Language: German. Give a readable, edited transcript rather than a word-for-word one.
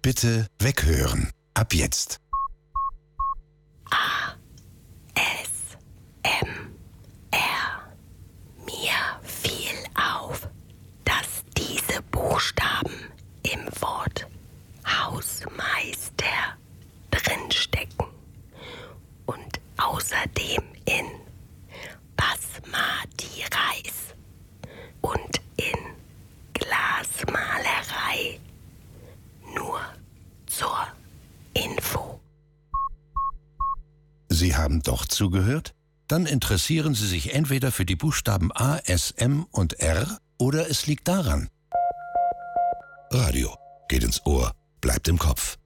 Bitte weghören. Ab jetzt. Mir fiel auf, dass diese Buchstaben im Wort Hausmeister drinstecken und außerdem in Basmati Reis und in Glasmalerei. Nur zur Info. Sie haben doch zugehört? Dann interessieren Sie sich entweder für die Buchstaben A, S, M und R oder es liegt daran. Radio geht ins Ohr, bleibt im Kopf.